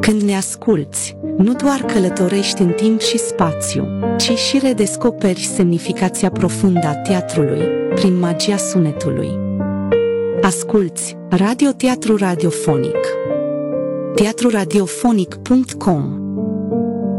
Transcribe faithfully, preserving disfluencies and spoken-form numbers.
Când ne asculți, nu doar călătorești în timp și spațiu, ci și redescoperi semnificația profundă a teatrului, prin magia sunetului. Asculți Radio Teatru Radiofonic. teatru radiofonic punct com